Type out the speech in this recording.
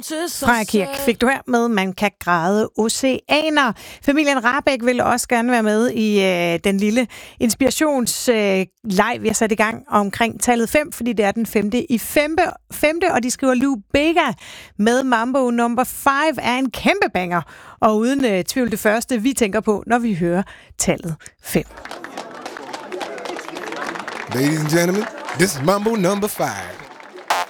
Freja Kirk fik du her med Man kan græde oceaner. Familien Rahbek vil også gerne være med i den lille inspirationsleg, vi har sat i gang omkring tallet 5, fordi det er den 5. og de skriver, Lou Bega med Mambo Number 5 er en kæmpe banger, og uden tvivl det første, vi tænker på, når vi hører tallet 5. Ladies and gentlemen, this is Mambo Number 5.